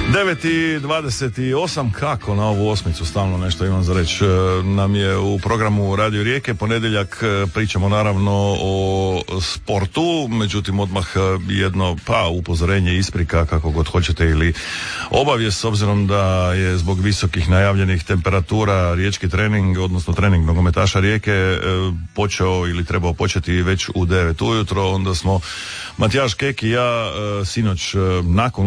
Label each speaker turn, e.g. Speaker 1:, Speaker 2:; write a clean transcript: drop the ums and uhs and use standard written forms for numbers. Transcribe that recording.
Speaker 1: 9:28, kako na ovu osmicu, stalno nešto imam za reći, nam je u programu Radio Rijeke. Ponedjeljak, pričamo naravno o sportu, međutim odmah jedno upozorenje, isprika, kako god hoćete, ili obavijest, s obzirom da je zbog visokih najavljenih temperatura riječki trening, odnosno trening nogometaša Rijeke počeo ili trebao početi već u 9 ujutro. Onda smo Matijaš Kek i ja sinoć nakon